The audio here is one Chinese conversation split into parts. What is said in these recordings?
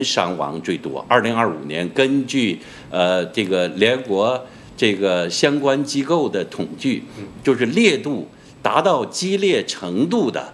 伤亡最多。2025年，根据这个联合国这个相关机构的统计，就是烈度达到激烈程度的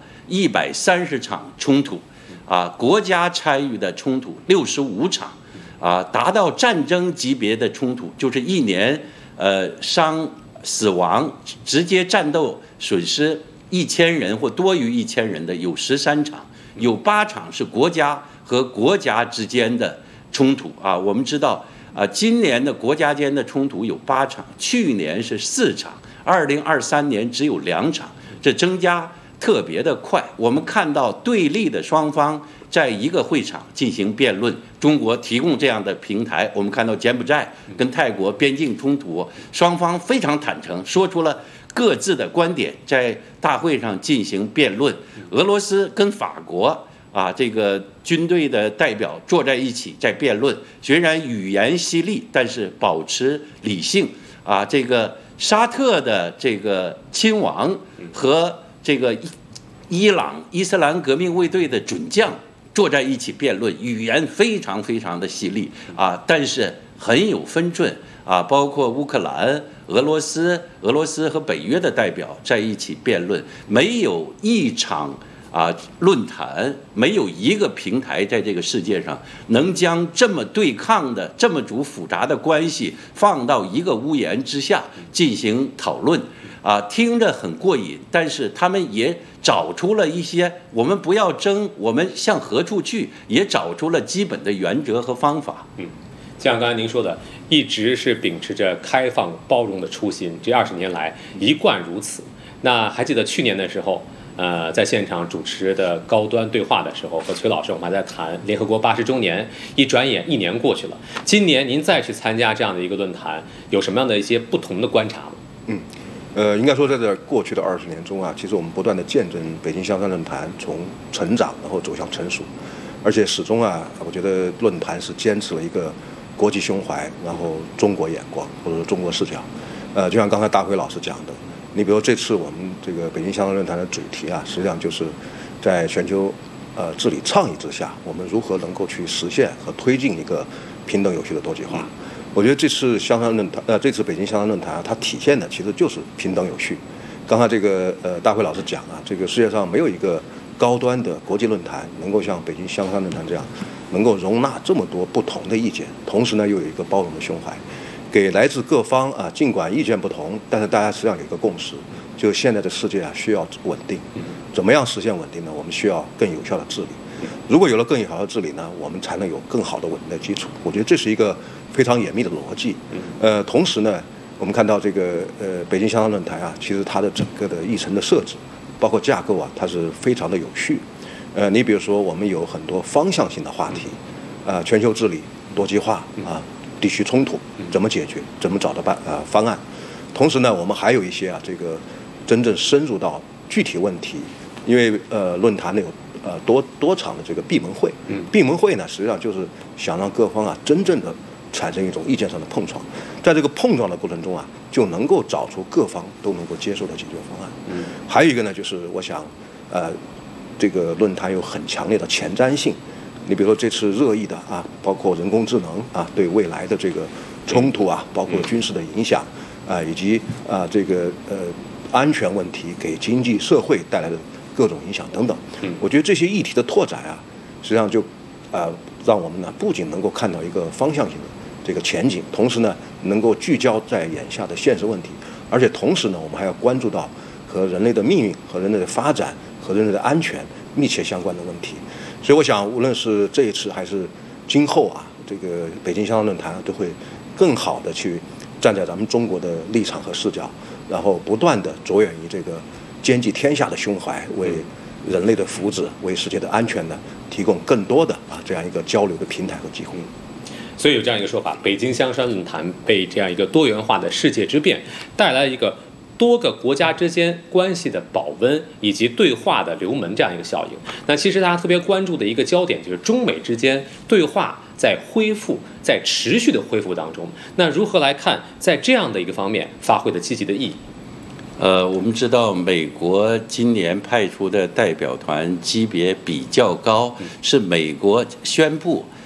130场冲突，国家参与的冲突65场，达到战争级别的冲突，就是一年死亡直接战斗损失1000人或多于1000人的有13场，有8场是国家和国家之间的冲突我们知道今年的国家间的冲突有8场，去年是4场，2023年只有2场，这增加特别的快。我们看到对立的双方在一个会场进行辩论，中国提供这样的平台。我们看到柬埔寨跟泰国边境冲突，双方非常坦诚，说出了各自的观点，在大会上进行辩论。俄罗斯跟法国这个军队的代表坐在一起在辩论，虽然语言犀利，但是保持理性这个沙特的这个亲王和这个伊朗伊斯兰革命卫队的准将坐在一起辩论，语言非常非常的犀利但是很有分寸包括乌克兰、俄罗斯和北约的代表在一起辩论，没有一场论坛，没有一个平台在这个世界上能将这么对抗的这么组复杂的关系放到一个屋檐之下进行讨论听着很过瘾，但是他们也找出了一些我们不要争，我们向何处去，也找出了基本的原则和方法。 像刚才您说的，一直是秉持着开放包容的初心，这20年来一贯如此。那还记得去年的时候在现场主持的高端对话的时候，和崔老师我们还在谈联合国80周年，一转眼1年过去了。今年您再去参加这样的一个论坛，有什么样的一些不同的观察吗？ 应该说在这过去的20年中其实我们不断的见证北京香山论坛从成长然后走向成熟，而且始终我觉得论坛是坚持了一个国际胸怀，然后中国眼光或者说中国视角。就像刚才大辉老师讲的，你比如这次我们这个北京香山论坛的主题实际上就是在全球治理倡议之下，我们如何能够去实现和推进一个平等有序的多极化。我觉得这次这次北京香山论坛它体现的其实就是平等有序。刚才这个大辉老师讲这个世界上没有一个高端的国际论坛能够像北京香山论坛这样，能够容纳这么多不同的意见，同时呢又有一个包容的胸怀，给来自各方尽管意见不同，但是大家实际上有一个共识，就现在的世界需要稳定。怎么样实现稳定呢？我们需要更有效的治理。如果有了更有效的治理呢，我们才能有更好的稳定的基础。我觉得这是一个非常严密的逻辑。同时呢，我们看到这个北京香山论坛其实它的整个的议程的设置，包括架构它是非常的有序。你比如说我们有很多方向性的话题，全球治理、多极化地区冲突怎么解决，怎么找到方案。同时呢，我们还有一些这个真正深入到具体问题，因为论坛呢有多场的这个闭门会。闭门会呢实际上就是想让各方真正的产生一种意见上的碰撞，在这个碰撞的过程中就能够找出各方都能够接受的解决方案。还有一个呢，就是我想这个论坛有很强烈的前瞻性。你比如说这次热议的包括人工智能对未来的这个冲突包括军事的影响以及这个安全问题给经济社会带来的各种影响等等。我觉得这些议题的拓展实际上就让我们呢不仅能够看到一个方向性的这个前景，同时呢能够聚焦在眼下的现实问题，而且同时呢我们还要关注到和人类的命运、和人类的发展、和人类的安全密切相关的问题。所以我想无论是这一次还是今后这个北京香山论坛都会更好的去站在咱们中国的立场和视角，然后不断的着眼于这个兼济天下的胸怀，为人类的福祉、为世界的安全呢提供更多的这样一个交流的平台和机会。 所以有这样一个说法，北京香山论坛被这样一个多元化的世界之变带来一个多个国家之间关系的保温以及对话的流门这样一个效应。那其实大家特别关注的一个焦点就是中美之间对话在恢复，在持续的恢复当中，那如何来看在这样的一个方面发挥的积极的意义？ 我们知道美国今年派出的代表团级别比较高，是美国宣布